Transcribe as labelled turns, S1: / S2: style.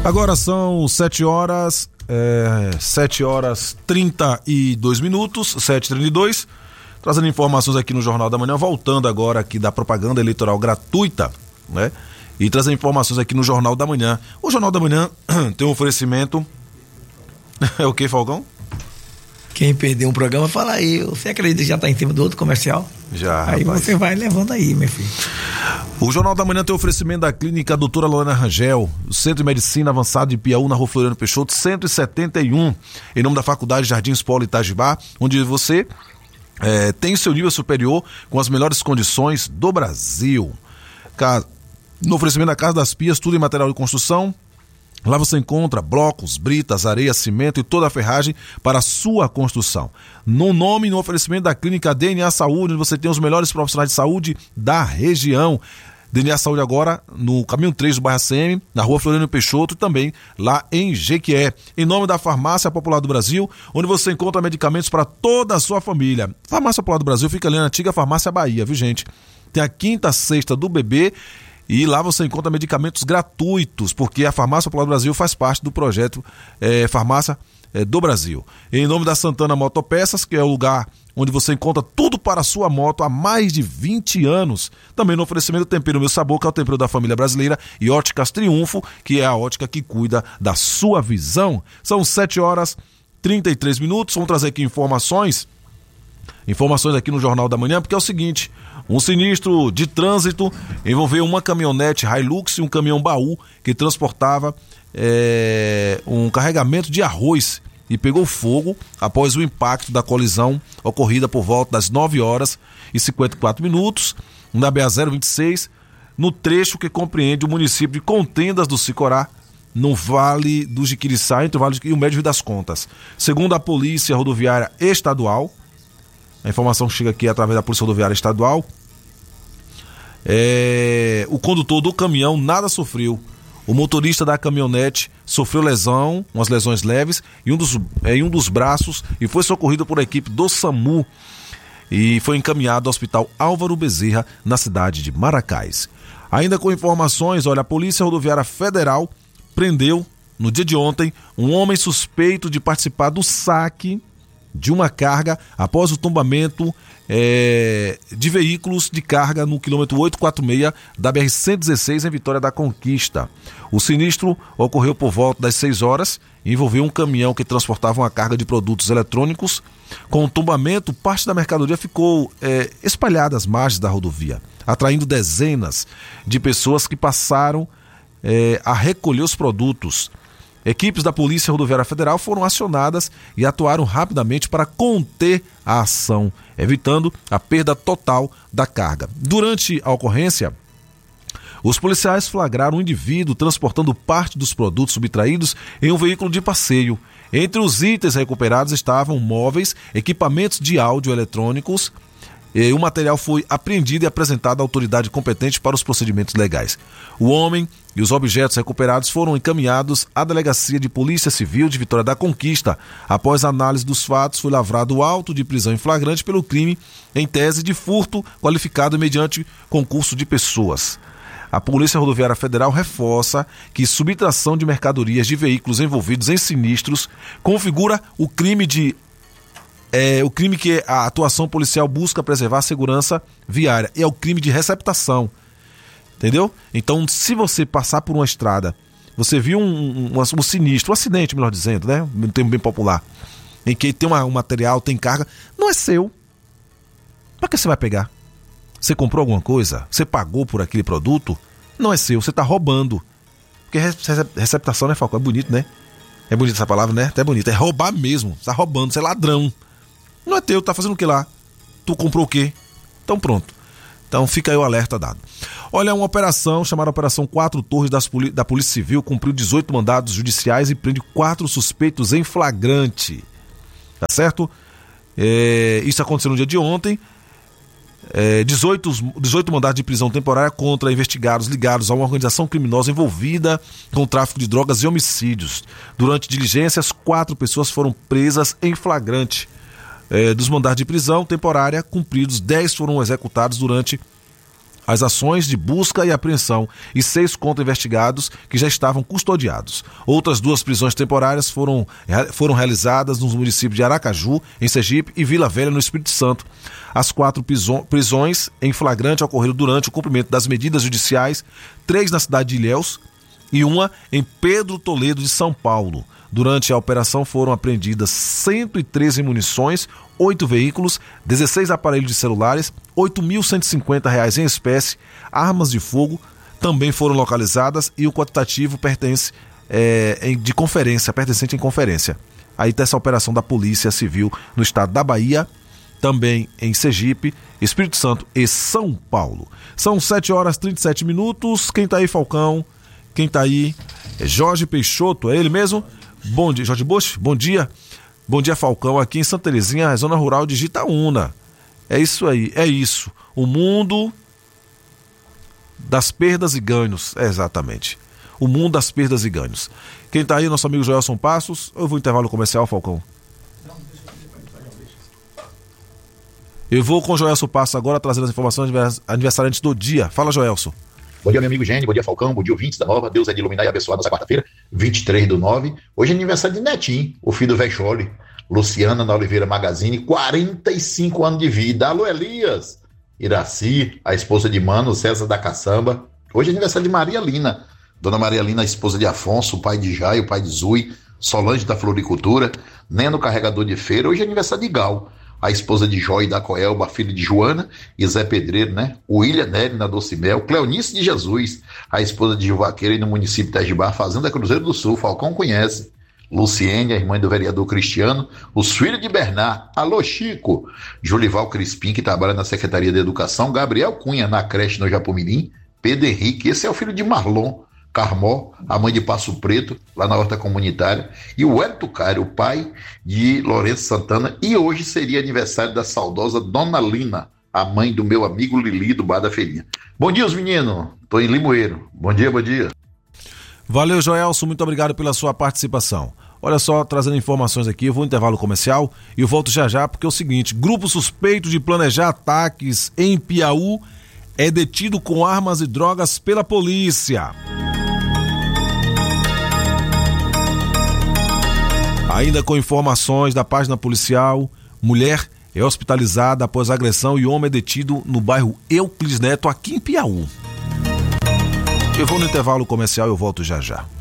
S1: Agora são 7 horas 32 minutos, 7h32, trazendo informações aqui no Jornal da Manhã, voltando agora aqui da propaganda eleitoral gratuita, né? E trazendo informações aqui no Jornal da Manhã. O Jornal da Manhã tem um oferecimento. É o que, Falcão?
S2: Quem perdeu um programa, fala aí. Você acredita que já está em cima do outro comercial?
S1: Já.
S2: Aí
S1: rapaz,
S2: você vai levando aí, meu filho.
S1: O Jornal da Manhã tem oferecimento da Clínica Doutora Lorena Rangel, o Centro de Medicina Avançado de Piauí, na Rua Floriano Peixoto, 171, em nome da Faculdade Jardins Polo Itajibá, onde você tem o seu nível superior com as melhores condições do Brasil. No oferecimento da Casa das Pias, tudo em material de construção. Lá você encontra blocos, britas, areia, cimento e toda a ferragem para a sua construção. No nome e no oferecimento da Clínica DNA Saúde, onde você tem os melhores profissionais de saúde da região. DNA Saúde agora no caminho 3 do bairro ACM, na Rua Floriano Peixoto e também lá em Jequié. Em nome da Farmácia Popular do Brasil, onde você encontra medicamentos para toda a sua família. Farmácia Popular do Brasil fica ali na antiga Farmácia Bahia, viu, gente? Tem a quinta, sexta do bebê. E lá você encontra medicamentos gratuitos, porque a Farmácia Popular do Brasil faz parte do projeto Farmácia do Brasil. Em nome da Santana Motopeças, que é o lugar onde você encontra tudo para a sua moto há mais de 20 anos. Também no oferecimento do Tempero Meu Sabor, que é o tempero da família brasileira, e Óticas Triunfo, que é a ótica que cuida da sua visão. São 7h33. Vamos trazer aqui informações aqui no Jornal da Manhã, porque é o seguinte: um sinistro de trânsito envolveu uma caminhonete Hilux e um caminhão baú que transportava um carregamento de arroz e pegou fogo após o impacto da colisão ocorrida por volta das 9h54 na BA-026, no trecho que compreende o município de Contendas do Sicorá, no Vale do Jiquiriçá, entre o Vale e o Médio Rio das Contas. Segundo a Polícia Rodoviária Estadual, a informação chega aqui através da Polícia Rodoviária Estadual, o condutor do caminhão nada sofreu. O motorista da caminhonete sofreu umas lesões leves em um dos braços e foi socorrido por a equipe do SAMU e foi encaminhado ao Hospital Álvaro Bezerra, na cidade de Maracás. Ainda com informações, a Polícia Rodoviária Federal prendeu, no dia de ontem, um homem suspeito de participar do saque de uma carga após o tombamento de veículos de carga no quilômetro 846 da BR-116 em Vitória da Conquista. O sinistro ocorreu por volta das 6 horas e envolveu um caminhão que transportava uma carga de produtos eletrônicos. Com o tombamento, parte da mercadoria ficou espalhada às margens da rodovia, atraindo dezenas de pessoas que passaram a recolher os produtos. Equipes da Polícia Rodoviária Federal foram acionadas e atuaram rapidamente para conter a ação, evitando a perda total da carga. Durante a ocorrência, os policiais flagraram um indivíduo transportando parte dos produtos subtraídos em um veículo de passeio. Entre os itens recuperados estavam móveis, equipamentos de áudio eletrônicos. O material foi apreendido e apresentado à autoridade competente para os procedimentos legais. O homem e os objetos recuperados foram encaminhados à Delegacia de Polícia Civil de Vitória da Conquista. Após a análise dos fatos, foi lavrado auto de prisão em flagrante pelo crime, em tese de furto qualificado mediante concurso de pessoas. A Polícia Rodoviária Federal reforça que subtração de mercadorias de veículos envolvidos em sinistros configura o crime que a atuação policial busca preservar a segurança viária. É o crime de receptação. Entendeu? Então, se você passar por uma estrada, você viu um sinistro, um acidente, melhor dizendo, né? Um termo bem popular, em que tem um material, tem carga, não é seu. Para que você vai pegar? Você comprou alguma coisa? Você pagou por aquele produto? Não é seu, você está roubando. Porque receptação, né, Falco? É bonito, né? É bonita essa palavra, né? Até bonito. É roubar mesmo. Você está roubando, você é ladrão. Não é teu, tá fazendo o que lá? Tu comprou o quê? Então pronto. Então fica aí o alerta dado. Olha, uma operação chamada Operação 4 Torres da Polícia Civil cumpriu 18 mandados judiciais e prende 4 suspeitos em flagrante. Tá certo? Isso aconteceu no dia de ontem. 18 mandados de prisão temporária contra investigados ligados a uma organização criminosa envolvida com tráfico de drogas e homicídios. Durante diligências, 4 pessoas foram presas em flagrante. Dos mandados de prisão temporária cumpridos, 10 foram executados durante as ações de busca e apreensão e 6 contra investigados que já estavam custodiados. Outras 2 prisões temporárias foram realizadas nos municípios de Aracaju, em Sergipe, e Vila Velha, no Espírito Santo. As 4 prisões em flagrante ocorreram durante o cumprimento das medidas judiciais, 3 na cidade de Ilhéus e 1 em Pedro Toledo de São Paulo. Durante a operação foram apreendidas 113 munições, 8 veículos, 16 aparelhos de celulares, R$ 8.150 em espécie, armas de fogo também foram localizadas e o quantitativo pertencente em conferência. Aí tem essa operação da Polícia Civil no estado da Bahia, também em Sergipe, Espírito Santo e São Paulo. São 7h37. Quem tá aí, Falcão? Quem tá aí? É Jorge Peixoto, é ele mesmo? Bom dia, Jorge Bush, bom dia. Bom dia, Falcão, aqui em Santa Terezinha, zona rural de Jitaúna. É isso aí, é isso. O mundo das perdas e ganhos, exatamente. O mundo das perdas e ganhos. Quem tá aí, nosso amigo Joelson Passos. Eu vou intervalo comercial, Falcão. Eu vou com o Joelson Passos agora, trazendo as informações aniversariantes do dia. Fala, Joelson.
S3: Bom dia, meu amigo Gênio, bom dia, Falcão, bom dia, ouvintes da Nova. Deus é de iluminar e abençoar nossa quarta-feira, 23/9. Hoje é aniversário de Netinho, o filho do Vexoli. Luciana na Oliveira Magazine, 45 anos de vida. Alô, Elias. Iraci, a esposa de Mano, César da Caçamba. Hoje é aniversário de Maria Lina. Dona Maria Lina, a esposa de Afonso, o pai de Jai, o pai de Zui. Solange da Floricultura. Neno, carregador de feira. Hoje é aniversário de Gal, a esposa de Jó e da Coelba, filho de Joana e Zé Pedreiro, né? O William Nery na Docimel, Cleonice de Jesus, a esposa de Gil Vaqueiro e no município de Itajibá, Fazenda Cruzeiro do Sul, Falcão conhece. Luciene, a irmã do vereador Cristiano, os filhos de Bernard, alô Chico, Julival Crispim, que trabalha na Secretaria de Educação, Gabriel Cunha, na creche no Japomirim, Pedro Henrique, esse é o filho de Marlon Carmó, a mãe de Passo Preto, lá na horta comunitária, e o Hélio Cário, o pai de Lourenço Santana, e hoje seria aniversário da saudosa Dona Lina, a mãe do meu amigo Lili, do Bar da Feirinha. Bom dia, os meninos, tô em Limoeiro, bom dia, bom dia.
S1: Valeu, Joelson, muito obrigado pela sua participação. Olha só, trazendo informações aqui, eu vou no intervalo comercial e eu volto já, porque é o seguinte: grupo suspeito de planejar ataques em Piauí é detido com armas e drogas pela polícia. Ainda com informações da página policial, mulher é hospitalizada após agressão e homem é detido no bairro Euclides Neto, aqui em Piauí. Eu vou no intervalo comercial e eu volto já.